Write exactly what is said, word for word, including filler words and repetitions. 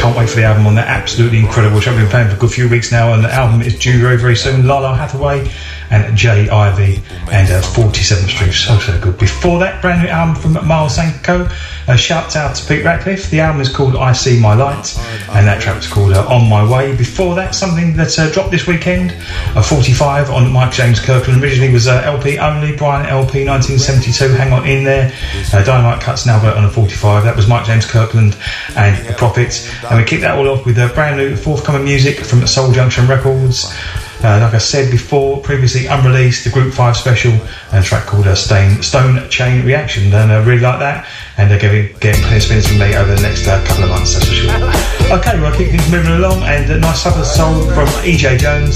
can't wait for the album on that. Absolutely incredible, which I've been playing for a good few weeks now, and the album is due very, very soon. Lala Hathaway and Jay Ivy and uh, forty-seventh Street, so, so good. Before that, brand new album from Miles Sanko. Uh, shout out to Pete Ratcliffe. The album is called I See My Light, and that track was called uh, On My Way. Before that, something that uh, dropped this weekend, uh, forty-five on Mike James Kirkland. Originally was uh, L P only, Brian L P nineteen seventy-two, Hang On In There. Uh, Dynamite Cuts now got on a forty-five. That was Mike James Kirkland and The Prophets. And we kicked that all off with uh, brand new forthcoming music from Soul Junction Records. Uh, like I said before, previously unreleased, the Group five special, and a track called uh, Stone, Stone Chain Reaction, and I uh, really like that, and they're uh, getting plenty of spins from me over the next uh, couple of months, that's for sure. Okay, well, I'll keep things moving along, and a nice Southern Soul from E J Jones.